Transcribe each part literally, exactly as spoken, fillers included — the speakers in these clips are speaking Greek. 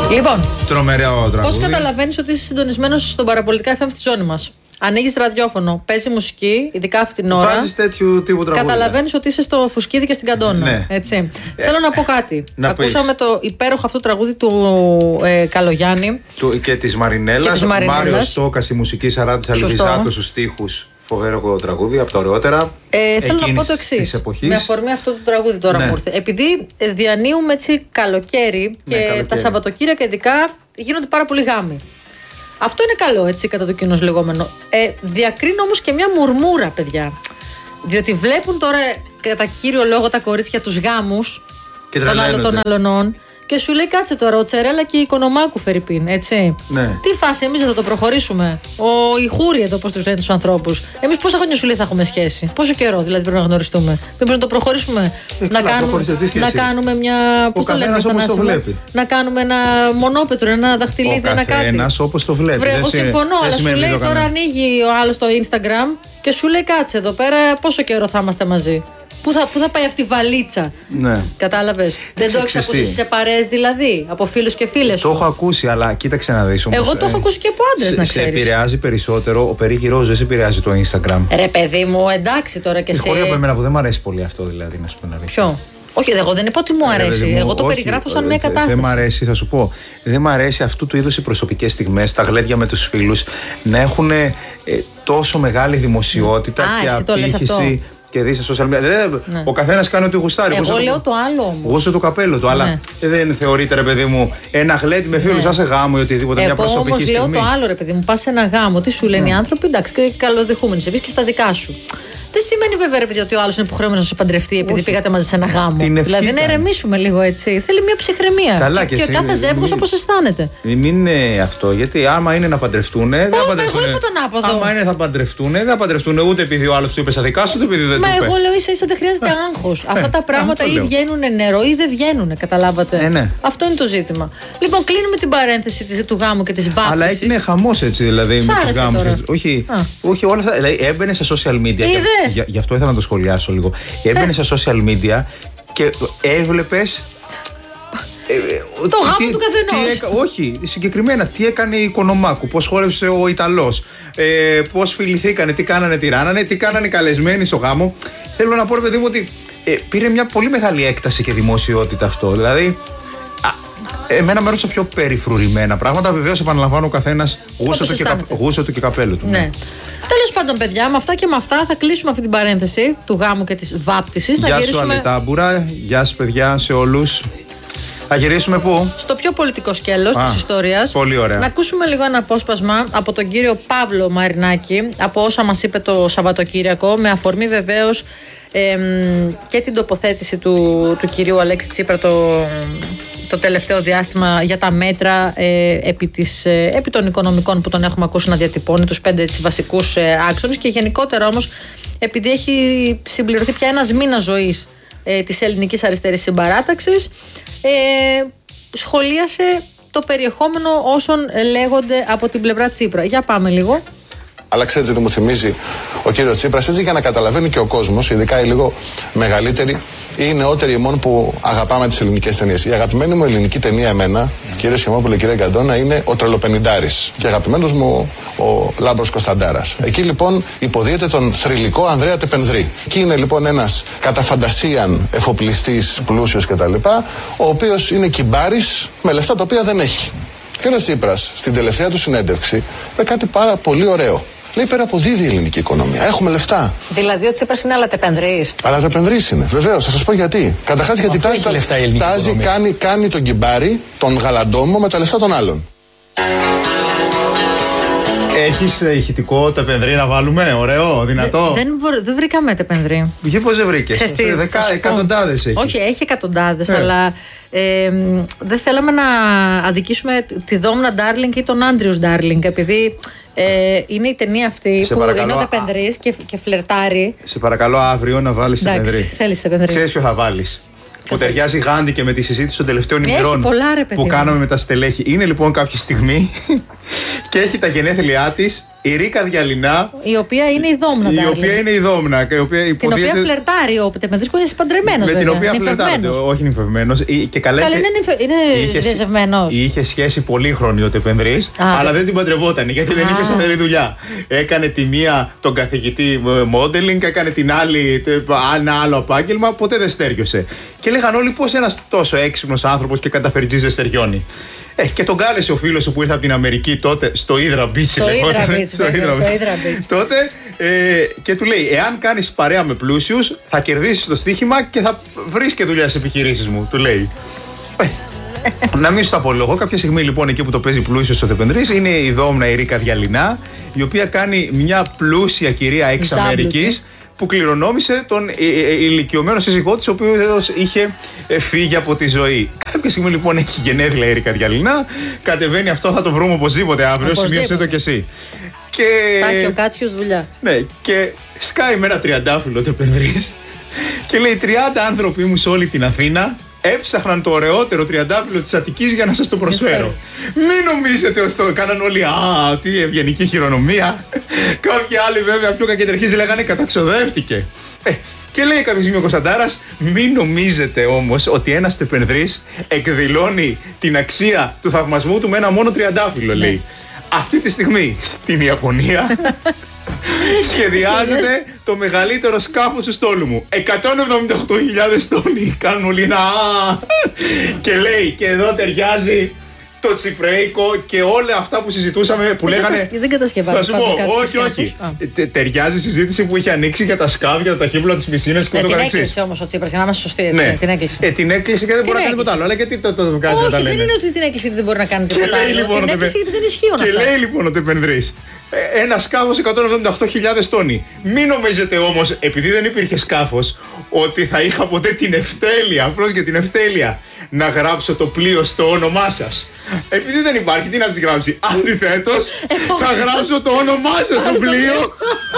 Λοιπόν, τρομερό τραγούδι. Πώς καταλαβαίνεις ότι είσαι συντονισμένος στον παραπολιτικά εφ εμ στη ζώνη μας? Ανοίγεις ραδιόφωνο, παίζει μουσική, ειδικά αυτή την ώρα. Βάζεις τέτοιου τύπου τραγούδια. Καταλαβαίνεις ότι είσαι στο φουσκίδι και στην καντόνα. Ναι. Έτσι. Ε, Θέλω να πω κάτι. Να Ακούσαμε πεις. το υπέροχο αυτό τραγούδι του ε, Καλογιάννη. Του, και της Μαρινέλας. Μάριος Στόκας, η μουσική, Σαράντης Αλβιζάτος, στους στίχους. Φοβερό τραγούδι, από τα ωραιότερα. Ε, θέλω να πω το εξής. Με αφορμή αυτό το τραγούδι τώρα, ναι, μου ήρθε. Επειδή διανύουμε έτσι καλοκαίρι και ναι, καλοκαίρι. Τα Σαββατοκύριακα ειδικά γίνονται πάρα πολύ γάμοι. Αυτό είναι καλό, έτσι, κατά το κοινώς λεγόμενο. Ε, διακρίνω όμως και μια μουρμούρα, παιδιά. Διότι βλέπουν τώρα κατά κύριο λόγο τα κορίτσια τους γάμους των, άλλο, των αλωνών. Και σου λέει, κάτσε τώρα, ο Τσερέλα και η Οικονομάκου φερρυπίν, έτσι. Ναι. Τι φάση, εμείς δεν θα το προχωρήσουμε? Ο Ιχούρι εδώ, πώς τους λένε τους ανθρώπους. Εμείς πόσα χρόνια σου λέει θα έχουμε σχέση? Πόσο καιρό δηλαδή πρέπει να γνωριστούμε? Μήπως να το προχωρήσουμε? Ε, να, κάνουμε, να κάνουμε μια. Πώς το λέμε, όπως το βλέπει. Να κάνουμε ένα μονόπετρο, ένα δαχτυλίδι, ένα κάτι. Ένας όπως το βλέπει. Βρε, εγώ συμφωνώ, αλλά σου λέει τώρα ανοίγει ο άλλος το Instagram και σου λέει, κάτσε εδώ πέρα, πόσο καιρό θα είμαστε μαζί? Πού θα, πού θα πάει αυτή η βαλίτσα? Ναι. Κατάλαβες? Δεν το έχεις ακούσει σε παρέες δηλαδή? Από φίλους και φίλες? Το έχω ακούσει, αλλά κοίταξε να δεις όμως. Εγώ το έχω ε, ακούσει και από άντρες, να ξέρεις. Σε επηρεάζει περισσότερο ο περίγυρός, δεν σε επηρεάζει το Instagram? Ρε παιδί μου, εντάξει τώρα και σε. Χωρίς από εμένα που δεν μου αρέσει πολύ αυτό, δηλαδή, να σου πω να ρίξω. Ποιο? Όχι, εγώ δεν είπα ότι μου αρέσει. Ε, εγώ το όχι, περιγράφω σαν μια κατάσταση. Δεν μου αρέσει, θα σου πω. Δεν μου αρέσει αυτού του είδους οι προσωπικές στιγμές, τα γλέντια με τους φίλους, να έχουν ε, τόσο μεγάλη δημοσιότητα. Α, και απήχηση. Και δει σε social media. Ναι. Ο καθένας κάνει ό,τι γουστάρει. Εγώ γούστε λέω το, το άλλο όμως. Γούστε το καπέλο του. Ναι. Αλλά δεν θεωρείται, ρε παιδί μου, ένα γλέντι με φίλους, ναι, άσε γάμο ή οτιδήποτε. Εγώ μια προσωπική όμως στιγμή. Λέω το άλλο, ρε παιδί μου. Πας σε ένα γάμο, τι σου λένε ναι. οι άνθρωποι, εντάξει, και καλοδεχούμενοι σε και στα δικά σου. Δεν σημαίνει βέβαια, ρε παιδί, ότι ο άλλος είναι υποχρεωμένος να σε παντρευτεί επειδή πήγατε μαζί σε ένα γάμο. Δηλαδή να ηρεμήσουμε λίγο, έτσι. Θέλει μια ψυχραιμία. Καλά, και, και, και ο κάθε ζεύγος όπως αισθάνεται. Μην είναι αυτό, γιατί άμα είναι να παντρευτούν. Δεν θα παντρευτούν. Εγώ είπα τον άποδο. Άμα είναι θα παντρευτούν, δεν θα παντρευτούν ούτε επειδή ο άλλος του είπε στα δικά σου, ούτε επειδή δεν του είπε. Μα εγώ λέω ίσα ίσα δεν χρειάζεται άγχος. Αυτά τα πράγματα ή βγαίνουν νερό ή δεν βγαίνουν, καταλάβατε. Αυτό είναι το ζήτημα. Λοιπόν, κλείνουμε την παρένθεση του γάμου και τη βάπτισης. Αλλά έγινε χαμός έτσι δηλαδή με τους γάμους. Όχι όλα αυτά. Δηλαδή έμπαινε σε social media. Για, γι' αυτό ήθελα να το σχολιάσω λίγο. Έμπαινε στα social media και έβλεπες ε, το γάμο τι, του καθενός. Όχι, συγκεκριμένα τι έκανε η Οικονομάκου, πώς χόρεψε ο Ιταλός, ε, πώς φιληθήκανε, τι κάνανε, τι ράνανε, τι κάνανε οι καλεσμένοι στο γάμο. Θέλω να πω, ρε παιδί μου, ότι ε, πήρε μια πολύ μεγάλη έκταση και δημοσιότητα αυτό. Δηλαδή α, εμένα με έρωσα πιο περιφρουρημένα πράγματα. Βεβαίως επαναλαμβάνω, ο καθένας γούσο του και καπέλο του. Ναι. Τέλος πάντων, παιδιά, με αυτά και με αυτά θα κλείσουμε αυτή την παρένθεση του γάμου και της βάπτισης. Γεια σου, Αλετάμπουρα. Γεια σας, παιδιά, σε όλους. Θα γυρίσουμε πού? Στο πιο πολιτικό σκέλος της ιστορίας. Πολύ ωραία. Να ακούσουμε λίγο ένα απόσπασμα από τον κύριο Παύλο Μαρινάκη, από όσα μας είπε το Σαββατοκύριακο, με αφορμή βεβαίως ε, και την τοποθέτηση του, του κυρίου Αλέξη Τσίπρα το. το τελευταίο διάστημα για τα μέτρα ε, επί, της, ε, επί των οικονομικών που τον έχουμε ακούσει να διατυπώνει, τους πέντε έτσι, βασικούς ε, άξονες, και γενικότερα όμως επειδή έχει συμπληρωθεί πια ένας μήνας ζωής ε, της ελληνικής αριστερής συμπαράταξης, ε, σχολίασε το περιεχόμενο όσων λέγονται από την πλευρά Τσίπρα. Για πάμε λίγο. Αλλά ξέρετε τι μου θυμίζει ο κύριος Τσίπρας, έτσι για να καταλαβαίνει και ο κόσμος, ειδικά οι λίγο μεγαλύτεροι ή οι νεότεροι ημών που αγαπάμε τις ελληνικές ταινίες. Η αγαπημένη μου ελληνική ταινία, εμένα, mm. κύριε Σχημόπουλε, κύριε Γκαντώνα, είναι ο Τρελοπενηντάρης. Και αγαπημένος μου ο Λάμπρος Κωνσταντάρας. Εκεί λοιπόν υποδίεται τον θρυλικό Ανδρέα Τεπενδρή. Εκεί είναι λοιπόν ένας κατά φαντασίαν εφοπλιστής, πλούσιος κτλ. Ο οποίος είναι κυμπάρης με λεφτά τα οποία δεν έχει. Και ο Τσίπρας στην τελευταία του συνέντευξη είπε κάτι πάρα πολύ ωραίο. Λέει, υπεραποδίδει η ελληνική οικονομία. Έχουμε λεφτά. Δηλαδή ο Τσίπρας είναι αλατεπενδρής. Αλατεπενδρής είναι. Βεβαίως, θα σας πω γιατί. Καταρχάς γιατί τάζει, τάζει κάνει, κάνει τον κυμπάρι, τον γαλαντόμο με τα λεφτά των άλλων. Έχεις ηχητικό τεπενδρή να βάλουμε, ωραίο, δυνατό? Δεν, δεν, δεν βρήκαμε τεπενδρή. Και πώς δεν βρήκες? Εκατοντάδες έχει. Όχι, έχει εκατοντάδες, αλλά ε, δεν θέλαμε να αδικήσουμε τη Δόμνα Ντάρλινγκ ή τον Άντριους Ντάρλινγκ, επειδή ε, είναι η ταινία αυτή σε που παρακαλώ, είναι ο τεπενδρής και, και φλερτάρει. Σε παρακαλώ αύριο να βάλεις τεπενδρή. Θέλεις τεπενδρή. Ξέρεις ποιο θα βάλεις? Που ταιριάζει γάντι και με τη συζήτηση των τελευταίων ημερών που κάναμε με τα στελέχη. Είναι λοιπόν κάποια στιγμή και έχει τα γενέθλιά της Η Ρίκα Διαλυνά. Η οποία είναι η Δόμνα. Η οποία είναι η Δόμνα. Η οποία την οποία φλερτάρει ο Τεπενδρής που είναι παντρεμένος. Με βέβαια. την οποία φλερτάρει. Όχι νυμφευμένος. Και καλά, καλά είναι, νυμφε... είναι διαζευμένος. Είχε σχέση πολύχρονη ο Τεπενδρής, αλλά δεν την παντρευόταν γιατί δεν είχε σταθερή δουλειά. Έκανε τη μία τον καθηγητή modeling, έκανε την άλλη ένα άλλο επάγγελμα, ποτέ δεν στέριωσε. Και λέγαν όλοι πώς ένας τόσο έξυπνος άνθρωπος και καταφερτζής δεν στεριώνει. Ε, και τον κάλεσε ο φίλος σου που ήρθε από την Αμερική τότε στο Hydra Beach. Στο Hydra Beach, στο Hydra Beach. Τότε ε, και του λέει: εάν κάνεις παρέα με πλούσιους, θα κερδίσεις το στοίχημα και θα βρεις και δουλειά στις επιχειρήσεις μου. Του λέει. Ε, να μην σου τα απολογώ. Κάποια στιγμή λοιπόν εκεί που το παίζει πλούσιος ο Τεπενδρής είναι η Δόμνα η Ρίκα Διαλυνά, η οποία κάνει μια πλούσια κυρία εξ Αμερικής που κληρονόμησε τον ηλικιωμένο σύζυγό της, ο οποίος είχε φύγει από τη ζωή. Κάποια στιγμή λοιπόν έχει γενέθλια η Ρίκα Διαλυνά, κατεβαίνει αυτό, θα το βρούμε οπωσδήποτε αύριο, σημείωσε το κι εσύ. Και... θα έχει ο Κάτσιος δουλειά. Ναι, και σκάει με ένα τριαντάφυλλο Τεπενδρής και λέει: τριάντα άνθρωποι μου σε όλη την Αθήνα έψαχναν το ωραιότερο τριαντάφυλλο της Αττικής για να σας το προσφέρω. Μην νομίζετε ότι το κάναν όλοι, α, τι ευγενική χειρονομία. Κάποιοι άλλοι βέβαια πιο κακεντρεχείς λέγανε καταξοδεύτηκε. Ε, και λέει κάποια στιγμή ο Κωνσταντάρας: μην νομίζετε όμως ότι ένας Τεπενδρής εκδηλώνει την αξία του θαυμασμού του με ένα μόνο τριαντάφυλλο, λέει. Αυτή τη στιγμή στην Ιαπωνία σχεδιάζεται το μεγαλύτερο σκάφος του στόλου μου. εκατόν εβδομήντα οκτώ χιλιάδες τόνοι. Κάνουν όλοι ένα. Και λέει, και εδώ ταιριάζει το τσιπρέικο και όλα αυτά που συζητούσαμε που δεν λέγανε. Κατασ... Δεν κατασκευάζει. Θα σου πω, όχι, όχι. Τε, ταιριάζει η συζήτηση που είχε ανοίξει για τα σκάβια, τα ταχύβολα τη πισίνα και ούτω καθεξής. Την έκλεισε όμως ο Τσίπρας, για να είμαστε σωστοί. Ναι. Την έκλεισε. Ε, την έκλεισε και δεν μπορεί να κάνει τίποτα άλλο. Αλλά γιατί το, το, το κάνει όχι, δεν είναι ότι την έκλεισε γιατί δεν μπορεί να κάνει τίποτα άλλο. Λοιπόν, την έκλεισε γιατί δεν ισχύουν αυτά. Και λέει λοιπόν ο Τεπενδρής: ένα σκάφος εκατόν εβδομήντα οκτώ χιλιάδες τόνοι. Μην νομίζετε όμως, επειδή δεν υπήρχε σκάφος, ότι θα είχα ποτέ την ευτέλεια, απλώς για την ευτέλεια, να γράψω το πλοίο στο όνομά σας. Επειδή δεν υπάρχει, τι να της γράψει. Αντιθέτως, θα γράψω το όνομά σας στο πλοίο,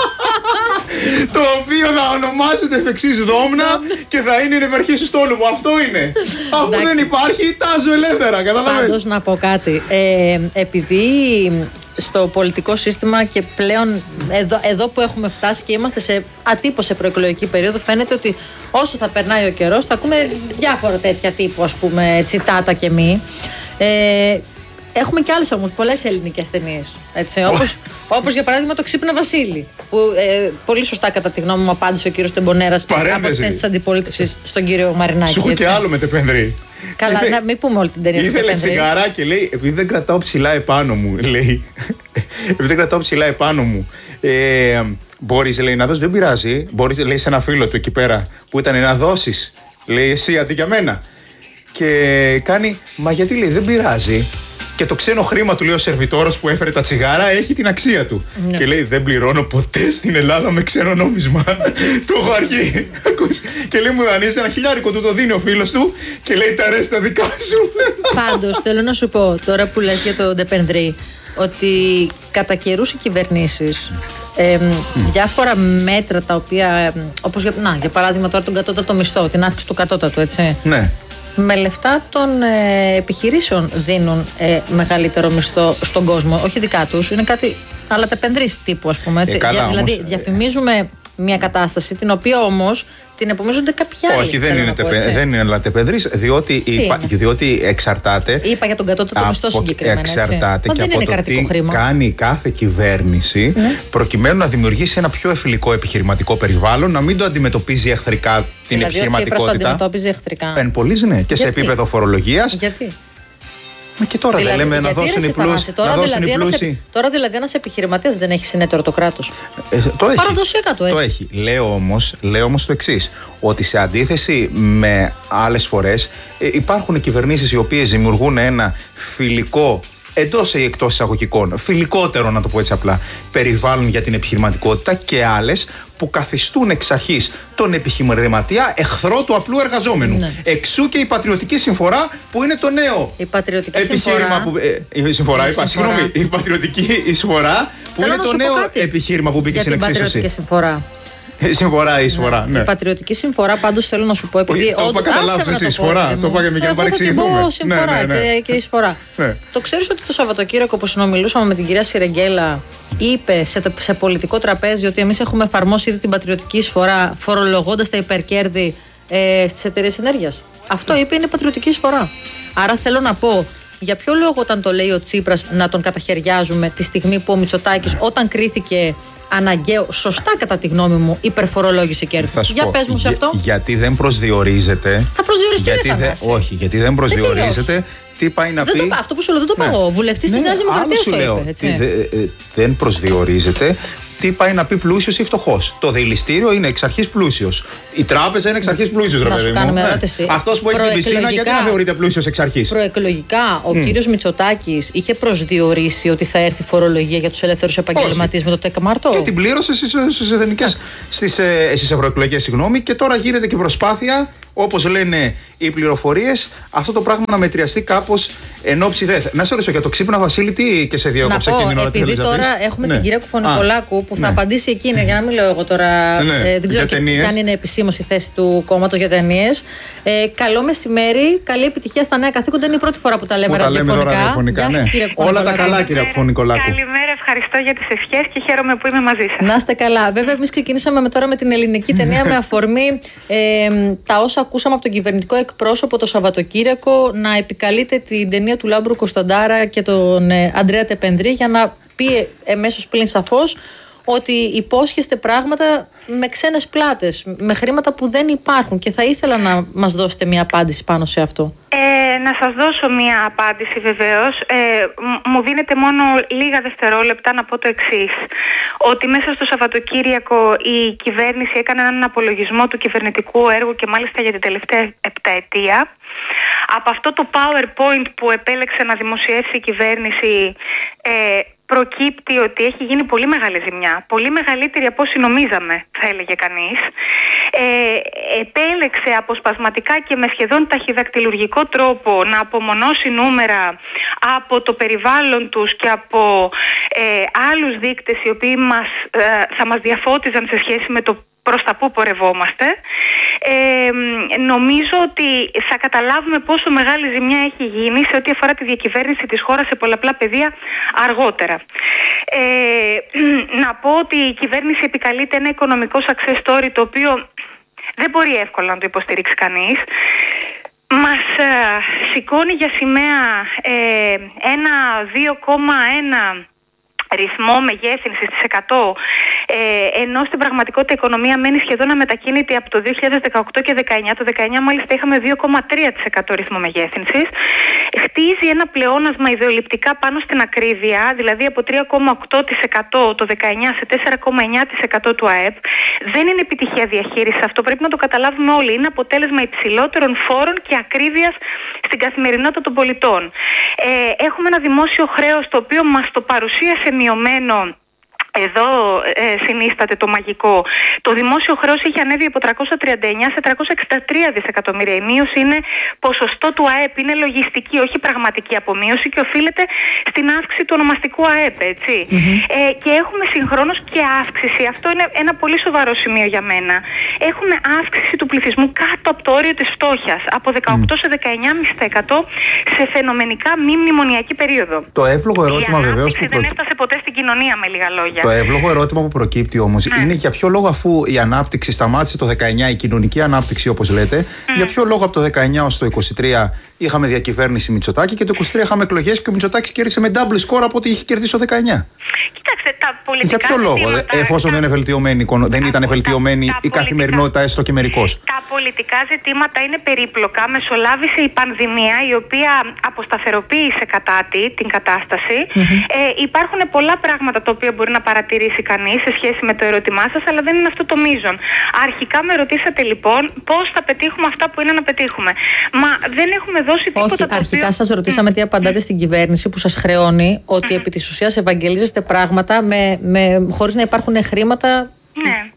το οποίο θα ονομάζεται εφ' εξής Δόμνα και θα είναι η νευραρχή του στόλου μου. Αυτό είναι. Αφού δεν υπάρχει, τάζω ελεύθερα. Καταλαβαίνεις. Πάντως να πω κάτι. Ε, επειδή στο πολιτικό σύστημα και πλέον εδώ, εδώ που έχουμε φτάσει και είμαστε σε ατύπως σε προεκλογική περίοδο, φαίνεται ότι όσο θα περνάει ο καιρός θα ακούμε διάφορα τέτοια τύπου, ας πούμε, τσιτάτα και μη. Ε, έχουμε και άλλες όμως πολλές ελληνικές ταινίες. Όπως, όπως για παράδειγμα το Ξύπνα Βασίλη. Που ε, πολύ σωστά κατά τη γνώμη μου απάντησε ο κύριος Τεμπονέρας από τη θέση της αντιπολίτευσης στον κύριο Μαρινάκη. Σου έχω και άλλο με Τεπενδρή. Καλά, να μην πούμε όλη την ταινία. Ήθελε τσιγάρα και λέει: επειδή δεν κρατάω ψηλά επάνω μου, λέει. Επειδή δεν κρατάω ψηλά επάνω μου. Ε, μπορείς, λέει, να δώσεις, δεν πειράζει. Μπορείς, λέει, σε ένα φίλο του εκεί πέρα που ήταν να δώσεις, λέει, εσύ αντί για μένα. Και κάνει: μα γιατί, λέει, δεν πειράζει. Και το ξένο χρήμα του, λέει, ο σερβιτόρος που έφερε τα τσιγάρα έχει την αξία του. Ναι. Και λέει: δεν πληρώνω ποτέ στην Ελλάδα με ξένο νόμισμα. Το έχω αργεί. Και λέει: μου δανείζει ένα χιλιάρικο, του το δίνει ο φίλος του και λέει: τα ρέστα δικά σου. Πάντως θέλω να σου πω τώρα που λες για τον Τεπενδρή ότι κατά καιρούς οι κυβερνήσεις ε, mm. διάφορα μέτρα τα οποία, όπως για, να, για παράδειγμα τώρα τον κατώτατο μισθό, την αύξηση του κατώτατου, έτσι. Ναι. Με λεφτά των ε, επιχειρήσεων δίνουν ε, μεγαλύτερο μισθό στον κόσμο, όχι δικά τους, είναι κάτι αλλά Τεπενδρής τύπου, ας πούμε, έτσι. Ε, καλά, Για, δηλαδή όμως, διαφημίζουμε μια κατάσταση την οποία όμως την επομίζονται κάποια άλλοι. Όχι, δεν είναι, τεπε, δεν είναι αλλά Τεπενδρής, διότι, διότι εξαρτάται. Είπα για τον κατώτατο μισθό συγκεκριμένα. Εξαρτάται έτσι. και από το τι χρήμα. Κάνει κάθε κυβέρνηση, ναι, προκειμένου να δημιουργήσει ένα πιο φιλικό επιχειρηματικό περιβάλλον, να μην το αντιμετωπίζει εχθρικά την δηλαδή, επιχειρηματικότητα. Δηλαδή, το αντιμετώπιζε εχθρικά. Εν πολλής, ναι, και γιατί? Σε επίπεδο φορολογίας. Γιατί? Μα και τώρα δηλαδή, δεν λέμε να δώσουν οι πλούσιοι. Τώρα, δηλαδή ένας, τώρα δηλαδή ένας επιχειρηματίας δεν έχει συνέτερο το κράτος. Ε, το έχει. Παραδοσιακά το έχει. Το έχει. Λέω όμως, λέω όμως το εξής. Ότι σε αντίθεση με άλλες φορές ε, υπάρχουν κυβερνήσεις οι οποίες δημιουργούν ένα φιλικό, εντός ή εκτός εισαγωγικών, φιλικότερο, να το πω έτσι απλά, περιβάλλον για την επιχειρηματικότητα και άλλες που καθιστούν εξ αρχής τον επιχειρηματία εχθρό του απλού εργαζόμενου. Ναι. Εξού και η πατριωτική συμφορά που είναι το νέο η πατριωτική επιχείρημα συμφορά, που. Ε, η συμφορά, είπα, συγγνώμη. Η πατριωτική εισφορά που Θέλω είναι το νέο κάτι. Επιχείρημα που μπήκε στην εξίσωση. Για την πατριωτική συμφορά. Συμφορά ή εισφορά. Ναι. Η πατριωτική συμφορά, πάντως θέλω να σου πω. Επειδή το είπα καταλάβεις έτσι, εισφορά. Το είπα και για να παρεξηγηθούμε. Συμφορά ναι, ναι, ναι. και εισφορά. Ναι. Το ξέρεις ότι το Σαββατοκύριακο που συνομιλούσαμε με την κυρία Σιρεγγέλα, είπε σε, σε πολιτικό τραπέζι ότι εμείς έχουμε εφαρμόσει ήδη την πατριωτική εισφορά φορολογώντας τα υπερκέρδη ε, στις εταιρείες ενέργειας. Αυτό είπε είναι πατριωτική εισφορά. Άρα θέλω να πω. Για ποιο λόγο όταν το λέει ο Τσίπρας να τον καταχαιριάζουμε τη στιγμή που ο Μητσοτάκης όταν κρίθηκε αναγκαίο, σωστά κατά τη γνώμη μου, υπερφορολόγησε κέρδη. Για πες μου σε αυτό. Για, γιατί δεν προσδιορίζεται. Θα προσδιοριστεί γιατί δεν δε, Όχι, γιατί δεν προσδιορίζεται. Τι πάει να δεν πει. Το, αυτό που σου λέω δεν το ναι. πάω. Βουλευτής ναι, της Νέας Δημοκρατίας το είπε. Έτσι. Δε, ε, δεν προσδιορίζεται. Τι πάει να πει πλούσιος ή φτωχός. Το δηληστήριο είναι εξ αρχής πλούσιος. Η τράπεζα είναι εξ αρχής πλούσιος, ρε παιδί μου. Να σου κάνουμε ερώτηση. Αυτός που έχει την πισίνα, γιατί να θεωρείται πλούσιος εξ αρχής. Προεκλογικά, ο mm. κύριος Μητσοτάκης είχε προσδιορίσει ότι θα έρθει φορολογία για τους ελεύθερους επαγγελματίες με το ΤΕΚ Μαρτό. Και την πλήρωσε στις εθνικές, στις, ε, στις ευρωεκλογές, συγγνώμη, και τώρα γίνεται και προσπάθεια, όπως λένε οι πληροφορίες, αυτό το πράγμα να μετριαστεί κάπως εν ώψη δε. Να σε ρωτήσω για το ξύπνα Βασίλη, τι και σε διώκοψε εκείνη την ώρα. Επειδή τώρα έχουμε την κυρία Κουφωνικολάκου που θα απαντήσει εκείνη, για να μην λέω εγώ τώρα. Δεν ξέρω και αν είναι επισήμως η θέση του κόμματος για ταινίες. Καλό μεσημέρι, καλή επιτυχία στα νέα καθήκοντα. Είναι η πρώτη φορά που τα λέμε ραδιοφωνικά. Όλα τα καλά, κυρία Κουφωνικολάκου. Καλημέρα, ευχαριστώ για τις ευχές και χαίρομαι που είμαι μαζί σας. Να είστε καλά. Βέβαια, εμείς ξεκινήσαμε τώρα με την ελληνική ταινία με αφορμή τα όσα ακούσαμε από τον κυβερνητικό εκπρόσωπο το Σαββατοκύριακο να επικαλείται την ταινία του Λάμπρου Κωνσταντάρα και τον ε, Αντρέα Τεπενδρή για να πει εμέσως πλην σαφώς ότι υπόσχεστε πράγματα με ξένες πλάτες, με χρήματα που δεν υπάρχουν και θα ήθελα να μας δώσετε μια απάντηση πάνω σε αυτό. Ε, να σας δώσω μια απάντηση βεβαίως. Ε, μου δίνετε μόνο λίγα δευτερόλεπτα να πω το εξής. Ότι μέσα στο Σαββατοκύριακο η κυβέρνηση έκανε έναν απολογισμό του κυβερνητικού έργου και μάλιστα για την τελευταία επταετία. Από αυτό το PowerPoint που επέλεξε να δημοσιεύσει η κυβέρνηση ε, προκύπτει ότι έχει γίνει πολύ μεγάλη ζημιά, πολύ μεγαλύτερη από όσοι νομίζαμε, θα έλεγε κανείς. Ε, επέλεξε αποσπασματικά και με σχεδόν ταχυδακτηλουργικό τρόπο να απομονώσει νούμερα από το περιβάλλον τους και από ε, άλλους δείκτες οι οποίοι μας, ε, θα μας διαφώτιζαν σε σχέση με το προς τα πού πορευόμαστε. Ε, νομίζω ότι θα καταλάβουμε πόσο μεγάλη ζημιά έχει γίνει σε ό,τι αφορά τη διακυβέρνηση της χώρας σε πολλαπλά πεδία αργότερα. Ε, να πω ότι η κυβέρνηση επικαλείται ένα οικονομικό success story το οποίο δεν μπορεί εύκολα να το υποστηρίξει κανείς. Μας ε, σηκώνει για σημαία ε, ένα δύο κόμμα ένα ρυθμό μεγέθυνσης της εκατό, ε, ενώ στην πραγματικότητα η οικονομία μένει σχεδόν αμετακίνητη από το δύο χιλιάδες δεκαοκτώ και δεκαεννιά. Το δεκαεννιά μάλιστα είχαμε δύο κόμμα τρία τοις εκατό ρυθμό μεγέθυνσης. Χτίζει ένα πλεόνασμα ιδεολειπτικά πάνω στην ακρίβεια, δηλαδή από τρία κόμμα οκτώ τοις εκατό το δεκαεννιά σε τέσσερα κόμμα εννιά τοις εκατό του ΑΕΠ. Δεν είναι επιτυχία διαχείριση αυτό, πρέπει να το καταλάβουμε όλοι. Είναι αποτέλεσμα υψηλότερων φόρων και ακρίβειας στην καθημερινότητα των πολιτών. Ε, έχουμε ένα δημόσιο χρέος το οποίο μας το παρουσίασε μειωμένο. Εδώ ε, συνίσταται το μαγικό. Το δημόσιο χρέος είχε ανέβει από τριακόσια τριάντα εννιά σε τριακόσια εξήντα τρία δισεκατομμύρια. Η μείωση είναι ποσοστό του ΑΕΠ, είναι λογιστική, όχι πραγματική απομείωση και οφείλεται στην αύξηση του ονομαστικού ΑΕΠ, έτσι. Mm-hmm. Ε, και έχουμε συγχρόνως και αύξηση, αυτό είναι ένα πολύ σοβαρό σημείο για μένα. Έχουμε αύξηση του πληθυσμού κάτω από το όριο της φτώχειας, από δεκαοκτώ mm. σε δεκαεννιά κόμμα πέντε τοις εκατό σε φαινομενικά μη μνημονιακή περίοδο. Το εύλογο ερώτημα βεβαίως που δεν έφτασε ποτέ στην κοινωνία, με λίγα λόγια. Το εύλογο ερώτημα που προκύπτει όμως ναι. είναι για ποιο λόγο, αφού η ανάπτυξη σταμάτησε το δεκαεννιά, η κοινωνική ανάπτυξη όπως λέτε, mm. για ποιο λόγο από το δεκαεννιά ως το είκοσι τρία είχαμε διακυβέρνηση Μητσοτάκη και το είκοσι τρία είχαμε εκλογές και ο Μητσοτάκης κέρδισε με double score από ό,τι είχε κερδίσει το δεκαεννιά. Κοιτάξτε, τα πολιτικά. Για ποιο λόγο, ζητήματα, εφόσον τα, δεν, βελτιωμένη, δεν ήταν βελτιωμένη τα, τα η καθημερινότητα, έστω και μερικώς. Τα πολιτικά ζητήματα είναι περίπλοκα. Μεσολάβησε η πανδημία, η οποία αποσταθεροποίησε κατά τη, την κατάσταση. Mm-hmm. Ε, υπάρχουν πολλά πράγματα τα οποία μπορεί να παρατηρήσει κανείς σε σχέση με το ερώτημά σας, αλλά δεν είναι αυτό το μείζον. Αρχικά με ρωτήσατε λοιπόν πώς θα πετύχουμε αυτά που είναι να πετύχουμε. Μα δεν έχουμε δώσει τίποτα. Όχι, το αρχικά οποίο... σας ρωτήσαμε mm. τι απαντάτε mm. στην κυβέρνηση που σας χρεώνει ότι mm. επί της ουσίας ευαγγελίζεστε πράγματα με, με, χωρίς να υπάρχουν χρήματα. Ναι.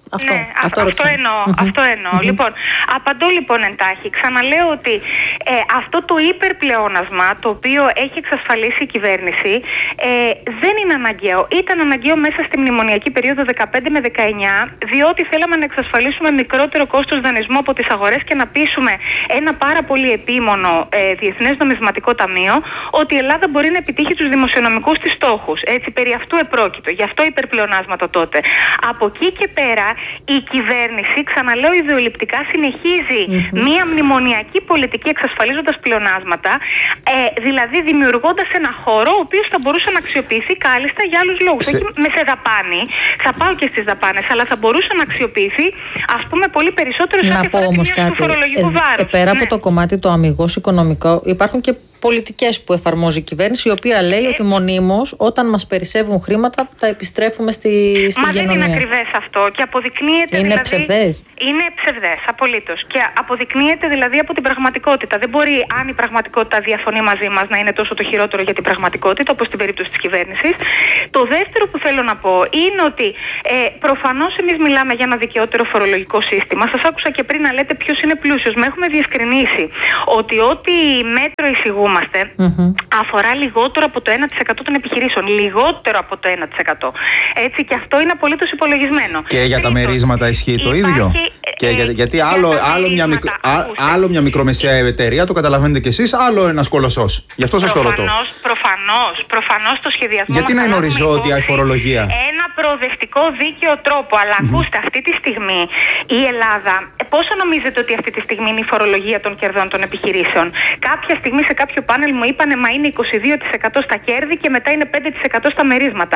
Αυτό, ναι, αυτό, αυτό εννοώ. Mm-hmm. Αυτό εννοώ. Mm-hmm. Λοιπόν, απαντώ λοιπόν εντάχει. Ξαναλέω ότι ε, αυτό το υπερπλεόνασμα το οποίο έχει εξασφαλίσει η κυβέρνηση ε, δεν είναι αναγκαίο. Ήταν αναγκαίο μέσα στη μνημονιακή περίοδο δεκαπέντε με δεκαεννιά, διότι θέλαμε να εξασφαλίσουμε μικρότερο κόστος δανεισμού από τις αγορές και να πείσουμε ένα πάρα πολύ επίμονο ε, Διεθνές Νομισματικό Ταμείο ότι η Ελλάδα μπορεί να επιτύχει τους δημοσιονομικούς της στόχους. Έτσι, περί αυτού επρόκειτο. Γι' αυτό υπερπλεονάσματα τότε. Από εκεί και πέρα, η κυβέρνηση, ξαναλέω ιδεολειπτικά, συνεχίζει mm-hmm. μία μνημονιακή πολιτική εξασφαλίζοντας πλεονάσματα, ε, δηλαδή δημιουργώντας ένα χώρο ο οποίος θα μπορούσε να αξιοποιηθεί κάλλιστα για άλλους λόγους. Σε... Όχι με σε δαπάνη, θα πάω και στις δαπάνες, αλλά θα μπορούσε να αξιοποιηθεί, ας πούμε, πολύ περισσότερο σε ό,τι αφορά τη μείωση του φορολογικού ε, βάρους. Ε, πέρα ναι. από το κομμάτι το αμιγώς οικονομικό, υπάρχουν και πολιτικές που εφαρμόζει η κυβέρνηση, η οποία λέει ε, ότι μονίμως όταν μας περισσεύουν χρήματα τα επιστρέφουμε στη, στην μα κοινωνία. Μα δεν είναι ακριβές αυτό και αποδεικνύεται. Είναι δηλαδή, ψευδές. Είναι ψευδές, απολύτως. Και αποδεικνύεται δηλαδή από την πραγματικότητα. Δεν μπορεί, αν η πραγματικότητα διαφωνεί μαζί μας, να είναι τόσο το χειρότερο για την πραγματικότητα, όπως στην περίπτωση της κυβέρνησης. Το δεύτερο που θέλω να πω είναι ότι ε, προφανώς εμείς μιλάμε για ένα δικαιότερο φορολογικό σύστημα. Σας άκουσα και πριν να λέτε ποιος είναι πλούσιος. Με έχουμε διευκρινίσει ότι ό,τι μέτρο εισηγούμε Mm-hmm. αφορά λιγότερο από το ένα τοις εκατό των επιχειρήσεων. Λιγότερο από το ένα τοις εκατό. Έτσι, και αυτό είναι απολύτως υπολογισμένο. Και για τα μερίσματα ισχύει το υπάρχει, ίδιο. Ε, και για, γιατί για άλλο, άλλο, μια μικρο, α, άλλο μια μικρομεσαία εταιρεία, το καταλαβαίνετε κι εσείς, άλλο ένας κολοσσός. Γι' αυτό σας το ρωτώ. Προφανώς, προφανώς το σχεδιασμό. Γιατί να είναι οριζόντια η φορολογία? Ένα προοδευτικό δίκαιο τρόπο. Αλλά mm-hmm. ακούστε, αυτή τη στιγμή η Ελλάδα, πόσο νομίζετε ότι αυτή τη στιγμή είναι η φορολογία των κερδών των επιχειρήσεων? Κάποια στιγμή σε κάποιο πάνελ μου είπανε μα είναι είκοσι δύο τοις εκατό στα κέρδη και μετά είναι πέντε τοις εκατό στα μερίσματα.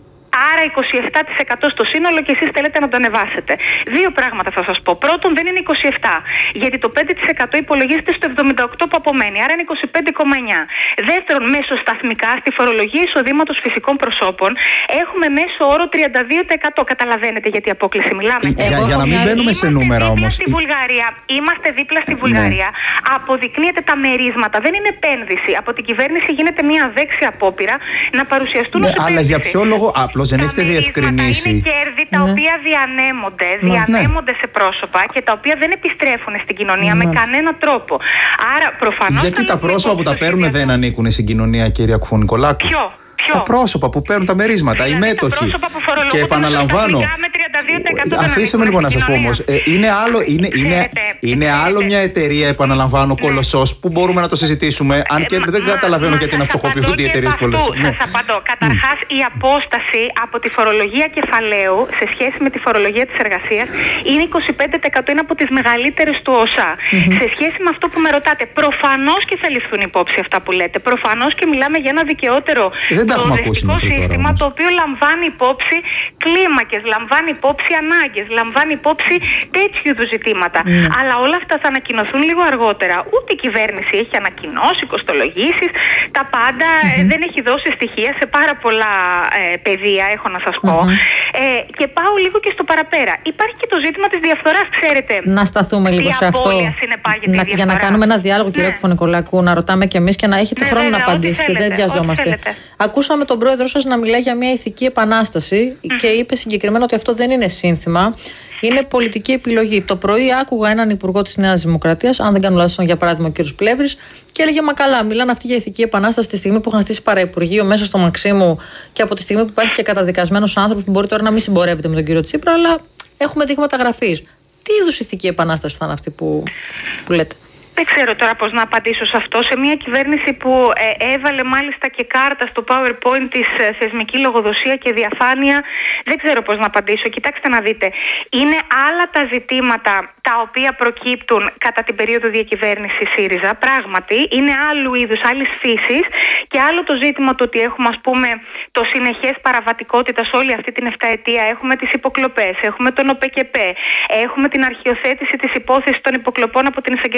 Άρα είκοσι επτά τοις εκατό στο σύνολο και εσείς θέλετε να το ανεβάσετε. Δύο πράγματα θα σας πω. Πρώτον, δεν είναι είκοσι επτά, γιατί το πέντε τοις εκατό υπολογίζεται στο εβδομήντα οκτώ που απομένει, άρα είναι είκοσι πέντε κόμμα εννιά. Δεύτερον, μέσοσταθμικά στη φορολογία εισοδήματος φυσικών προσώπων έχουμε μέσο όρο τριάντα δύο τοις εκατό. Καταλαβαίνετε γιατί απόκληση μιλάμε? Για, για, για να μην μπαίνουμε σε νούμερα όμως. Στη Βουλγαρία, είμαστε δίπλα στη Βουλγαρία. Ναι. Αποδεικνύεται τα μερίσματα. Δεν είναι επένδυση. Από την κυβέρνηση γίνεται μια αδέξια απόπειρα να παρουσιαστούν ως επένδυση. Αλλά για ποιο λόγο? Απλώς δεν έχετε διευκρινίσει. Είναι κέρδη τα ναι. οποία διανέμονται, διανέμονται ναι. σε πρόσωπα και τα οποία δεν επιστρέφουν στην κοινωνία ναι. με κανένα τρόπο. Άρα προφανώς. Γιατί τα πρόσωπα που τα παίρνουν δεν ανήκουν στην κοινωνία, κυρία Κουφωνικολάκου? Ποιο? Τα πρόσωπα που παίρνουν τα μερίσματα, δηλαδή, οι μέτοχοι. Και επαναλαμβάνω. Αφήστε με λίγο να σας πω όμως. Ε, είναι άλλο, είναι, είναι, είναι άλλο μια εταιρεία, επαναλαμβάνω, ναι. κολοσσός, που μπορούμε να το συζητήσουμε. Αν και δεν μα, καταλαβαίνω μα, γιατί να φτωχοποιούνται οι εταιρείες κολοσσός. Ναι. Σας απαντώ. Καταρχάς, mm. η απόσταση από τη φορολογία κεφαλαίου σε σχέση με τη φορολογία της εργασίας είναι είκοσι πέντε τοις εκατό, είναι από τις μεγαλύτερες του ΟΣΑ. Mm-hmm. Σε σχέση με αυτό που με ρωτάτε, προφανώς και θα ληφθούν υπόψη αυτά που λέτε. Προφανώς και μιλάμε για ένα δικαιότερο προοδευτικό σύστημα το οποίο λαμβάνει υπόψη κλίμακες, λαμβάνει υπόψη ανάγκες, λαμβάνει υπόψη τέτοιου είδους ζητήματα. Mm. Αλλά όλα αυτά θα ανακοινωθούν λίγο αργότερα. Ούτε η κυβέρνηση έχει ανακοινώσει κοστολογήσεις, τα πάντα mm-hmm. ε, δεν έχει δώσει στοιχεία σε πάρα πολλά ε, πεδία, έχω να σας πω. Mm-hmm. Ε, και πάω λίγο και στο παραπέρα. Υπάρχει και το ζήτημα της διαφθοράς, ξέρετε. Να σταθούμε λίγο σε αυτό. Να, για να κάνουμε ένα διάλογο, κυρία Κουφωνικολάκου, να ρωτάμε κι εμείς και να έχετε ναι, χρόνο βέβαια, να απαντήσετε. Δεν βιαζόμαστε. Ακούσαμε τον πρόεδρό σας να μιλάει για μια ηθική επανάσταση mm. και είπε συγκεκριμένα ότι αυτό δεν είναι σύνθημα, είναι πολιτική επιλογή. Το πρωί άκουγα έναν υπουργό της Νέας Δημοκρατίας, αν δεν κάνω λάθος, για παράδειγμα ο κ. Πλεύρης, και έλεγε μα καλά, μιλάνε αυτοί για ηθική επανάσταση τη στιγμή που είχαν στήσει παραυπουργείο μέσα στο Μαξίμου και από τη στιγμή που υπάρχει και καταδικασμένος άνθρωπος που μπορεί τώρα να μην συμπορεύεται με τον κύριο Τσίπρα, αλλά έχουμε δείγματα γραφής. Τι είδους ηθική επανάσταση θα είναι αυτή που, που λέτε? Δεν ξέρω τώρα πώς να απαντήσω σε αυτό. Σε μια κυβέρνηση που ε, έβαλε μάλιστα και κάρτα στο PowerPoint της ε, θεσμική λογοδοσία και διαφάνεια, δεν ξέρω πώς να απαντήσω. Κοιτάξτε να δείτε. Είναι άλλα τα ζητήματα τα οποία προκύπτουν κατά την περίοδο διακυβέρνησης ΣΥΡΙΖΑ. Πράγματι, είναι άλλου είδους, άλλης φύσης, και άλλο το ζήτημα το ότι έχουμε, ας πούμε, το συνεχές παραβατικότητα σε όλη αυτή την εφταετία. Έχουμε τις υποκλοπές, έχουμε τον ΟΠΕΚΕΠΕ, έχουμε την αρχιοθέτηση της υπόθεσης των υποκλοπών από την εισαγγελία του Άριου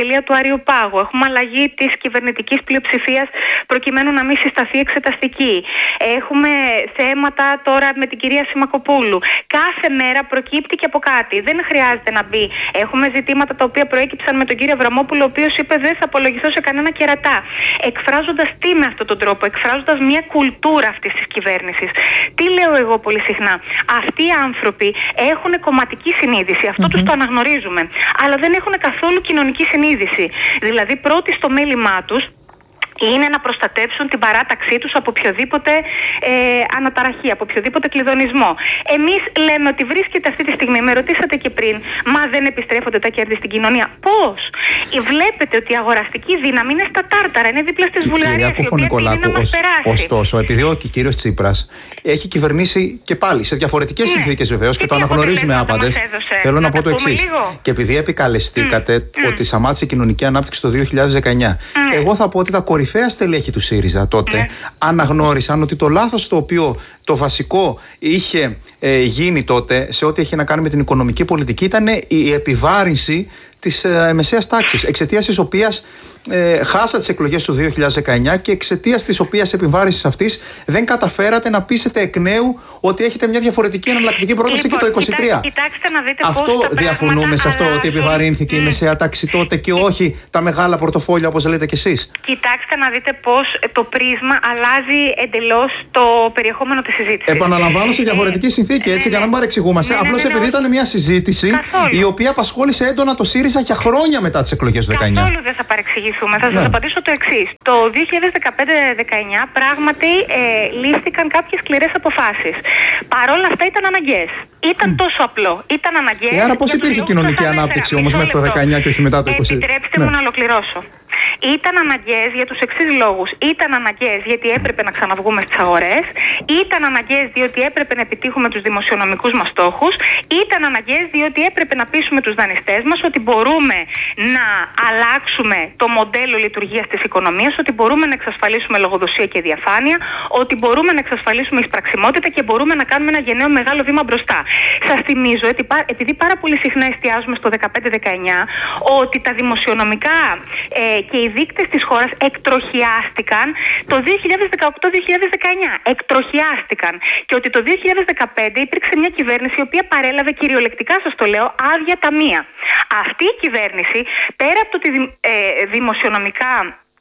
αερίου πάγου. Έχουμε αλλαγή της κυβερνητικής πλειοψηφίας προκειμένου να μην συσταθεί εξεταστική. Έχουμε θέματα τώρα με την κυρία Σιμακοπούλου. Κάθε μέρα προκύπτει και από κάτι. Δεν χρειάζεται να μπει. Έχουμε ζητήματα τα οποία προέκυψαν με τον κύριο Αβραμόπουλο, ο οποίος είπε δεν θα απολογηθώ σε κανένα κερατά. Εκφράζοντας τι με αυτόν τον τρόπο, εκφράζοντας μια κουλτούρα αυτής της κυβέρνησης. Τι λέω εγώ πολύ συχνά. Αυτοί οι άνθρωποι έχουν κομματική συνείδηση. Αυτό mm-hmm. τους το αναγνωρίζουμε. Αλλά δεν έχουν καθόλου κοινωνική συνείδηση. Δηλαδή, πρώτη στο μέλημά τους είναι να προστατεύσουν την παράταξή τους από οποιοδήποτε ε, αναταραχή, από οποιοδήποτε κλειδονισμό. Εμείς λέμε ότι βρίσκεται αυτή τη στιγμή, με ρωτήσατε και πριν, μα δεν επιστρέφονται τα κέρδη στην κοινωνία. Πώς? Βλέπετε ότι η αγοραστική δύναμη είναι στα τάρταρα, είναι δίπλα στις Βουλγαρίες, η οποία θέλει να μας περάσει. Ωστόσο, επειδή ο κύριος Τσίπρας έχει κυβερνήσει και πάλι σε διαφορετικές ναι. συνθήκες βεβαίως και, και το αναγνωρίζουμε άπαντες, θέλω να, να πω το εξής. Και επειδή επικαλεστήκατε mm. ότι σταμάτησε η κοινωνική ανάπτυξη το δύο χιλιάδες δεκαεννιά, mm. εγώ θα πω ότι τα κορυφαία στελέχη του ΣΥΡΙΖΑ τότε ναι. αναγνώρισαν ότι το λάθος το οποίο το βασικό είχε ε, γίνει τότε σε ό,τι έχει να κάνει με την οικονομική πολιτική ήταν η επιβάρυνση της ε, μεσαίας τάξης, εξαιτίας της οποίας ε, χάσατε τις εκλογές του δύο χιλιάδες δεκαεννιά και εξαιτίας της οποίας επιβάρυνσης αυτής δεν καταφέρατε να πείσετε εκ νέου ότι έχετε μια διαφορετική εναλλακτική πρόταση λοιπόν, και το είκοσι τρία. Κοιτάξτε να δείτε αυτό πώς διαφωνούμε σε αυτό, ότι επιβαρύνθηκε mm. η μεσαία τάξη τότε και όχι τα μεγάλα πορτοφόλια όπως λέτε κι εσείς. Κοιτάξτε να δείτε πώς το πρίσμα αλλάζει εντελώς το περιεχόμενο της συζήτησης. Επαναλαμβάνω σε διαφορετική συνθήκη, έτσι, για να μην παρεξηγούμαστε. Απλώς επειδή ήταν μια συζήτηση η οποία απασχόλησε έντονα το ΣΥΡΙΖΑ για χρόνια μετά τις εκλογές του δεκαεννιά. Καθόλου δεν θα παρεξηγηθούμε. Θα σας απαντήσω το εξής. Το δύο χιλιάδες δεκαπέντε δεκαεννιά πράγματι ε, λήφθηκαν κάποιες σκληρές αποφάσεις. Παρόλα αυτά ήταν αναγκαίες. Ήταν mm. τόσο απλό. Ήταν αναγκαίες. Ε, άρα πώς υπήρχε κοινωνική ανάπτυξη όμως μέχρι το δεκαεννιά και όχι μετά το είκοσι? Επιτρέψτε ναι. μου να ολοκληρώσω. Ήταν αναγκαίες για τους εξής λόγους. Ήταν αναγκαίες γιατί έπρεπε να ξαναβγούμε στις αγορές. Ήταν αναγκαίες διότι έπρεπε να επιτύχουμε τους δημοσιονομικούς μας στόχους. Ήταν αναγκαίες διότι έπρεπε να πείσουμε τους δανειστές μας ότι μπορούμε να αλλάξουμε το μοντέλο λειτουργίας της οικονομίας, ότι μπορούμε να εξασφαλίσουμε λογοδοσία και διαφάνεια, ότι μπορούμε να εξασφαλίσουμε εισπραξιμότητα και μπορούμε να κάνουμε ένα γενναίο μεγάλο βήμα μπροστά. Σας θυμίζω, επειδή πάρα πολύ συχνά εστιάζουμε στο δεκαπέντε δεκαεννιά, ότι τα δημοσιονομικά ε, και οι δείκτες της χώρας εκτροχιάστηκαν το δύο χιλιάδες δεκαοκτώ δύο χιλιάδες δεκαεννιά. Εκτροχιάστηκαν. Και ότι το δύο χιλιάδες δεκαπέντε υπήρξε μια κυβέρνηση η οποία παρέλαβε, κυριολεκτικά σας το λέω, άδεια ταμεία. Αυτή η κυβέρνηση, πέρα από το ότι ε, δημοσιονομικά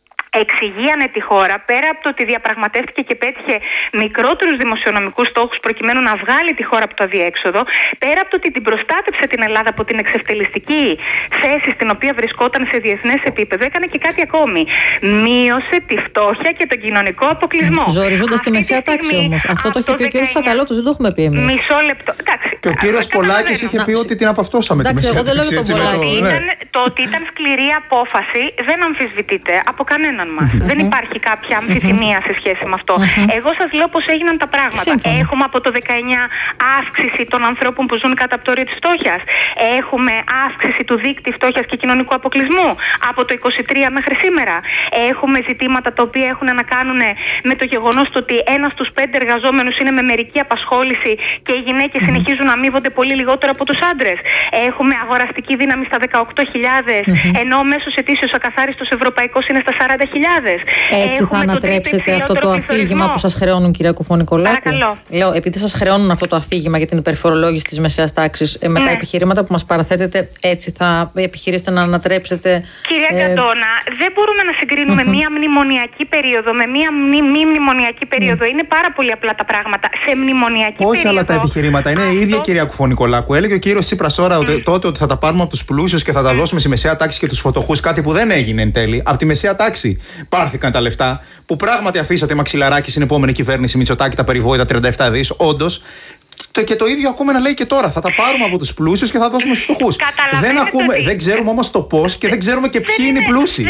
εξηγίανε τη χώρα, πέρα από το ότι διαπραγματεύτηκε και πέτυχε μικρότερους δημοσιονομικούς στόχους προκειμένου να βγάλει τη χώρα από το αδιέξοδο, πέρα από το ότι την προστάτευσε την Ελλάδα από την εξευτελιστική θέση στην οποία βρισκόταν σε διεθνές επίπεδο, έκανε και κάτι ακόμη. Μείωσε τη φτώχεια και τον κοινωνικό αποκλεισμό. Ζοριζόντας τη μεσαία τάξη όμως. Αυτό το είχε πει ο κ. Σακαλώτος, δεν το έχουμε πει εμείς. Μισό λεπτό. Εντάξει, και ο κ. Πολάκης είχε πει ότι την απαυτώσαμε τη μεσαία τάξη. Το ότι ήταν σκληρή απόφαση δεν αμφισβητείται από κανέναν. Mm-hmm. Δεν υπάρχει κάποια αμφιθυμία σε σχέση με αυτό. Mm-hmm. Εγώ σας λέω πώς έγιναν τα πράγματα. Σύμφωνα. Έχουμε από το δεκαεννιά αύξηση των ανθρώπων που ζουν κάτω από το όριο της φτώχειας. Έχουμε αύξηση του δείκτη φτώχειας και κοινωνικού αποκλεισμού από το είκοσι τρία μέχρι σήμερα. Έχουμε ζητήματα τα οποία έχουν να κάνουν με το γεγονός ότι ένας στους πέντε εργαζόμενους είναι με μερική απασχόληση και οι γυναίκες mm-hmm. συνεχίζουν να αμείβονται πολύ λιγότερο από τους άντρες. Έχουμε αγοραστική δύναμη στα δεκαοκτώ χιλιάδες, mm-hmm. ενώ ο μέσος ετήσιος ακαθάριστος ευρωπαϊκός είναι στα σαράντα χιλιάδες. Έτσι θα ανατρέψετε αυτό το αφήγημα που σας χρεώνουν, κυρία Κουφό-Νικολάκου? Παρακαλώ. Λέω, επειδή σας χρεώνουν αυτό το αφήγημα για την υπερφορολόγηση της μεσαίας τάξης, ε, με ναι. τα επιχειρήματα που μας παραθέτετε, έτσι θα επιχειρήσετε να ανατρέψετε? Κυρία ε... Καντώνα, δεν μπορούμε να συγκρίνουμε mm-hmm. μία μνημονιακή περίοδο με μία μη, μη μνημονιακή περίοδο. Mm. Είναι πάρα πολύ απλά τα πράγματα. Σε μνημονιακή Όχι περίοδο. Όχι όλα τα επιχειρήματα. Είναι αυτό... η ίδια, κυρία Κουφό-Νικολάκου. Έλεγε ο κύριος Τσίπρας τώρα mm. τότε ότι θα τα πάρουμε από τους πλούσιους και θα τα δώσουμε στη μεσαία τάξη και τους φτωχούς. Κάτι που δεν έγινε εν τέλει. Από τη μεσαία τάξη πάρθηκαν τα λεφτά που πράγματι αφήσατε μαξιλαράκι στην επόμενη κυβέρνηση Μητσοτάκη, τα περιβόητα τριάντα επτά δις. Όντως. Και το ίδιο ακούμε να λέει και τώρα. Θα τα πάρουμε από τους πλούσιους και θα δώσουμε στους φτωχούς. Δεν, ακούμε, δεν ξέρουμε όμως το πώς και δεν ξέρουμε και ποιοι είναι οι πλούσιοι. Δεν είναι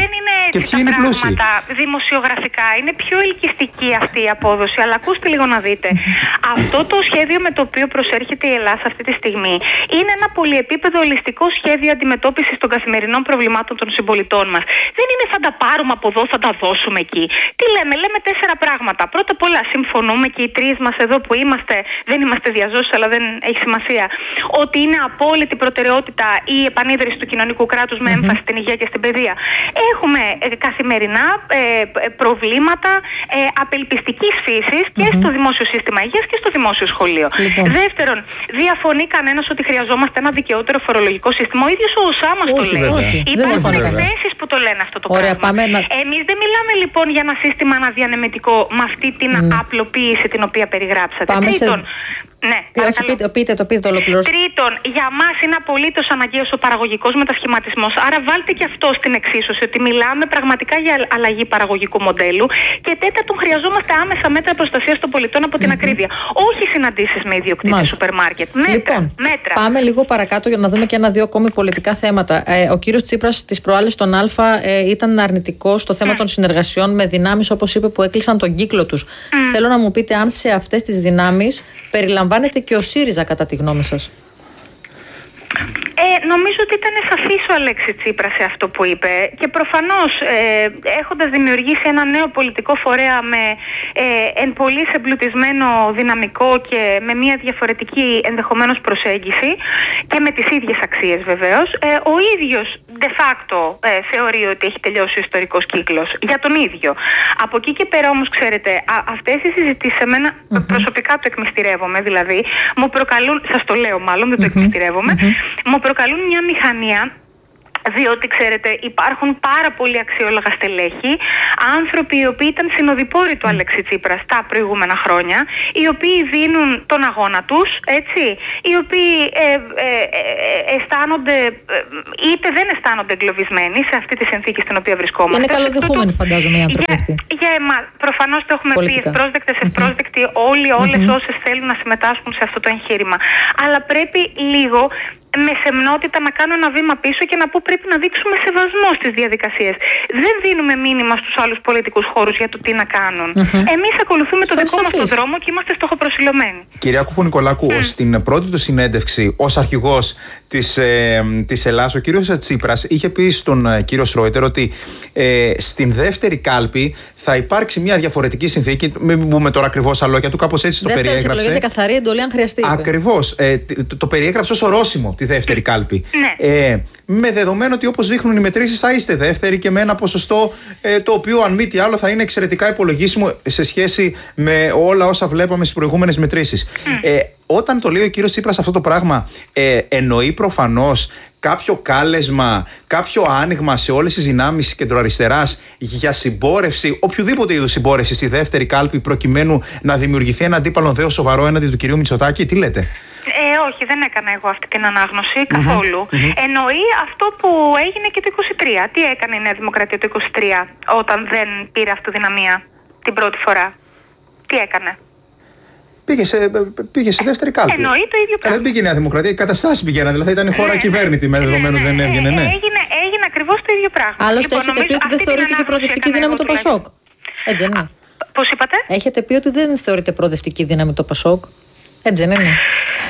έτσι και ποιοι είναι οι πλούσιοι. Δημοσιογραφικά είναι πιο ελκυστική αυτή η απόδοση, αλλά ακούστε λίγο να δείτε. Αυτό το σχέδιο με το οποίο προσέρχεται η Ελλάδα αυτή τη στιγμή είναι ένα πολυεπίπεδο ολιστικό σχέδιο αντιμετώπισης των καθημερινών προβλημάτων των συμπολιτών μας. Δεν είναι θα τα πάρουμε από εδώ, θα τα δώσουμε εκεί. Τι λέμε, λέμε τέσσερα πράγματα. Πρώτα απ' όλα, συμφωνούμε και οι τρεις μας εδώ που είμαστε, δεν είμαστε διαζώσεις, αλλά δεν έχει σημασία, ότι είναι απόλυτη προτεραιότητα η επανίδρυση του κοινωνικού κράτους με mm-hmm. έμφαση στην υγεία και στην παιδεία. Έχουμε ε, καθημερινά ε, προβλήματα ε, απελπιστικής φύσης και mm-hmm. στο δημόσιο σύστημα υγείας και στο δημόσιο σχολείο. Λοιπόν. Δεύτερον, διαφωνεί κανένας ότι χρειαζόμαστε ένα δικαιότερο φορολογικό σύστημα. Ο ίδιος ο ΟΣΑ μας το λέει. Υπάρχουν εκθέσεις που το λένε αυτό το Ωραία, πράγμα. Να... Εμείς δεν μιλάμε λοιπόν για ένα σύστημα αναδιανεμετικό με αυτή την mm. απλοποίηση την οποία περιγράψατε. Πάμε Τρίτον, σε... Ναι, όχι, πείτε, πείτε το, πείτε το ολοκληρώστε. Τρίτον, για μας είναι απολύτως αναγκαίος ο παραγωγικός μετασχηματισμός. Άρα βάλτε και αυτό στην εξίσωση, ότι μιλάμε πραγματικά για αλλαγή παραγωγικού μοντέλου. Και τέταρτον, χρειαζόμαστε άμεσα μέτρα προστασίας των πολιτών από την mm-hmm. ακρίβεια. Όχι συναντήσεις με ιδιοκτήτες σούπερ μάρκετ. Μέτρα, λοιπόν, μέτρα. Πάμε λίγο παρακάτω για να δούμε και ένα-δύο ακόμη πολιτικά θέματα. Ε, ο κύριος Τσίπρας τις προάλλες στον Α ε, ήταν αρνητικός στο θέμα mm. των συνεργασιών με δυνάμεις, όπως είπε, που έκλεισαν τον κύκλο τους. Mm. Θέλω να μου πείτε αν σε αυτές τις δυνάμεις περιλαμβάνεται και ο ΣΥΡΙΖΑ, κατά τη γνώμη σας. Ε, νομίζω ότι ήταν σαφής ο Αλέξης Τσίπρας σε αυτό που είπε και προφανώς ε, έχοντας δημιουργήσει ένα νέο πολιτικό φορέα με ε, εν πολλοίς εμπλουτισμένο δυναμικό και με μια διαφορετική ενδεχομένως προσέγγιση και με τις ίδιες αξίες βεβαίως, ε, ο ίδιος de facto ε, θεωρεί ότι έχει τελειώσει ο ιστορικός κύκλος για τον ίδιο. Από εκεί και πέρα όμως, ξέρετε, α, αυτές οι συζητήσεις σε μένα mm-hmm. προσωπικά το εκμυστηρεύομαι, δηλαδή μου προκαλούν, σας το λέω μάλλον, δεν το mm-hmm. εκμυστηρεύομαι, mm-hmm. μου προκαλούν μια μηχανία, διότι ξέρετε υπάρχουν πάρα πολύ αξιόλογα στελέχη, άνθρωποι οι οποίοι ήταν συνοδοιπόροι του Αλέξη Τσίπρα τα προηγούμενα χρόνια, οι οποίοι δίνουν τον αγώνα τους, έτσι, οι οποίοι ε, ε, ε, αισθάνονται είτε δεν αισθάνονται εγκλωβισμένοι σε αυτή τη συνθήκη στην οποία βρισκόμαστε. Είναι καλοδεχούμενοι, φαντάζομαι, οι άνθρωποι αυτοί. Για, για εμάς, προφανώς το έχουμε Πολιτικά. πει, ευπρόσδεκτες, ευπρόσδεκτοι, mm-hmm. όλοι, όλες mm-hmm. όσες θέλουν να συμμετάσχουν σε αυτό το εγχείρημα. Αλλά πρέπει λίγο με σεμνότητα να κάνω ένα βήμα πίσω και να πω πρέπει να δείξουμε σεβασμό στις διαδικασίες. Δεν δίνουμε μήνυμα στους άλλους πολιτικούς χώρους για το τι να κάνουν. Mm-hmm. Εμείς ακολουθούμε το δικό μας το δρόμο και είμαστε στοχοπροσιλωμένοι. Κυρία Κουφου-Νικολάκου, mm. στην πρώτη του συνέντευξη ως αρχηγός της, ε, της Ελλάδας, ο κύριος Τσίπρας είχε πει στον ε, κύριο Σρόιτερ ότι ε, στην δεύτερη κάλπη θα υπάρξει μια διαφορετική συνθήκη. Μην πούμε τώρα ακριβώς τα λόγια του, κάπως έτσι το Δεύτερες περιέγραψε. Δεύτερες εκλογές για καθαρή εντολή, αν χρειαστεί. Ακριβώς. Ε, το, το περιέγραψε ως ορόσημο τη δεύτερη κάλπη. Ναι. Ε, με δεδομένο ότι όπως δείχνουν οι μετρήσεις θα είστε δεύτεροι και με ένα ποσοστό ε, το οποίο αν μη τι άλλο θα είναι εξαιρετικά υπολογίσιμο σε σχέση με όλα όσα βλέπαμε στις προηγούμενες μετρήσεις. Mm. Ε, όταν το λέει ο κύριος Τσίπρας αυτό το πράγμα, ε, εννοεί προφανώς κάποιο κάλεσμα, κάποιο άνοιγμα σε όλες τις δυνάμεις κεντροαριστεράς για συμπόρευση, οποιοδήποτε είδους συμπόρευση στη δεύτερη κάλπη, προκειμένου να δημιουργηθεί ένα αντίπαλο δέος σοβαρό έναντι του κυρίου Μητσοτάκη? Τι λέτε? Ε, όχι, δεν έκανα εγώ αυτή την ανάγνωση καθόλου. Mm-hmm. Εννοεί αυτό που έγινε και το είκοσι τρία. Τι έκανε η Νέα Δημοκρατία το είκοσι τρία όταν δεν πήρε αυτοδυναμία την πρώτη φορά? Τι έκανε? Πήγε σε, πήγε σε δεύτερη κάλπη. Εννοεί το ίδιο πράγμα. Δεν πήγε η Νέα Δημοκρατία, οι καταστάσεις πήγαιναν. Δηλαδή θα ήταν η χώρα ναι, κυβέρνητη με δεδομένο ναι, ναι, δεν έβγαινε. Ναι. Έγινε, έγινε ακριβώς το ίδιο πράγμα. Άλλωστε λοιπόν, έχετε πει ότι δεν θεωρείται και προοδευτική δύναμη το Πασόκ. Έτσι δεν είναι? Πώς είπατε? Έχετε πει ότι δεν θεωρείται προοδευτική δύναμη το Πασόκ. Έτσι δεν είναι?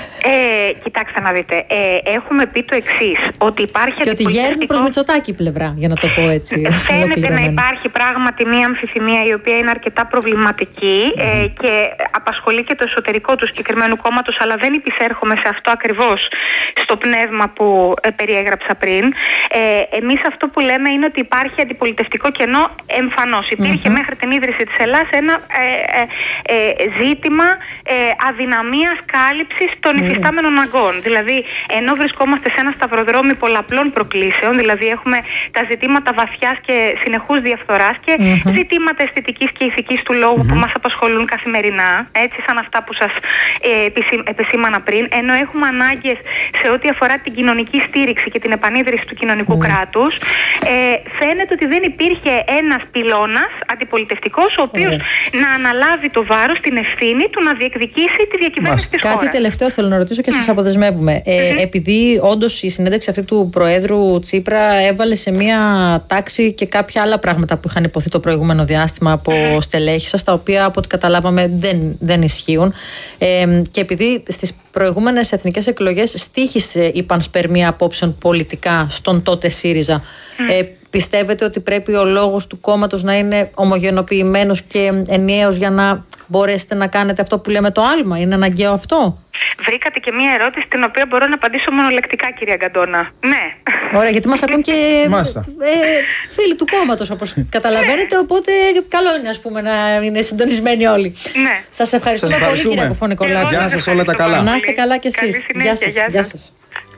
Ε, κοιτάξτε να δείτε, ε, έχουμε πει το εξής, ότι υπάρχει και ότι γέρνει προς Μητσοτάκη πλευρά, για να το πω έτσι. Φαίνεται να υπάρχει πράγματι μια αμφιθυμία η οποία είναι αρκετά προβληματική mm. ε, και απασχολεί και το εσωτερικό του συγκεκριμένου κόμματος, αλλά δεν υπησέρχομαι σε αυτό ακριβώς στο πνεύμα που ε, περιέγραψα πριν. Ε, εμείς αυτό που λέμε είναι ότι υπάρχει αντιπολιτευτικό κενό εμφανώς. Υπήρχε mm-hmm. μέχρι την ίδρυση της Ελλάδας ένα ε, ε, ε, ζήτημα ε, αδυναμίας κάλυψης των mm. υφιστάμενων αγκών. Δηλαδή, ενώ βρισκόμαστε σε ένα σταυροδρόμι πολλαπλών προκλήσεων, δηλαδή έχουμε τα ζητήματα βαθιάς και συνεχούς διαφθοράς και mm-hmm. ζητήματα αισθητικής και ηθικής του λόγου mm-hmm. που μας απασχολούν καθημερινά, έτσι σαν αυτά που σας ε, επισήμανα πριν, ενώ έχουμε ανάγκες σε ό,τι αφορά την κοινωνική στήριξη και την επανίδρυση του κοινωνικού mm-hmm. κράτους, ε, φαίνεται ότι δεν υπήρχε ένας πυλώνας αντιπολιτευτικός ο οποίος mm-hmm. να αναλάβει το βάρος, την ευθύνη του να διεκδικήσει τη διακυβέρνηση της χώρας. Κάτι τελευταίο θέλω να ρωτήσω και σας αποδεσμεύουμε. Ε, mm-hmm. Επειδή όντως η συνέντευξη αυτή του Προέδρου Τσίπρα έβαλε σε μία τάξη και κάποια άλλα πράγματα που είχαν υποθεί το προηγούμενο διάστημα από mm-hmm. στελέχη σας, τα οποία από ό,τι καταλάβαμε δεν, δεν ισχύουν. Ε, και επειδή στις προηγούμενες εθνικές εκλογές στοίχησε η πανσπερμία απόψεων πολιτικά στον τότε ΣΥΡΙΖΑ, mm. ε, πιστεύετε ότι πρέπει ο λόγος του κόμματος να είναι ομογενοποιημένος και ενιαίος για να μπορέσετε να κάνετε αυτό που λέμε το άλμα? Είναι αναγκαίο αυτό? Βρήκατε και μία ερώτηση την οποία μπορώ να απαντήσω μονολεκτικά, κυρία Γκαντώνα. Ναι. Ωραία, γιατί μας ακούν και ε, φίλοι του κόμματος, όπως καταλαβαίνετε, οπότε καλό είναι, ας πούμε, να είναι συντονισμένοι όλοι. Ναι. Σας ευχαριστούμε σας πολύ, κυρία Κουφό-Νικολάκη. Γεια σας, όλα τα καλά. Να είστε καλά κι εσείς. Γεια σας. Γεια σας.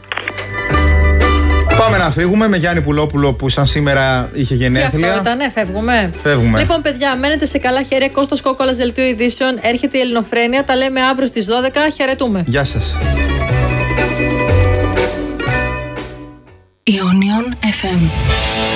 Πάμε να φύγουμε με Γιάννη Πουλόπουλο που σαν σήμερα είχε γενέθλια. Και αυτό ήτανε, φεύγουμε. Φεύγουμε. Λοιπόν, παιδιά, μένετε σε καλά χέρια. Κώστας Κόκολας, Δελτίο Ειδήσεων. Έρχεται η Ελληνοφρένεια. Τα λέμε αύριο στις δώδεκα. Χαιρετούμε. Γεια σας. Ionion εφ εμ.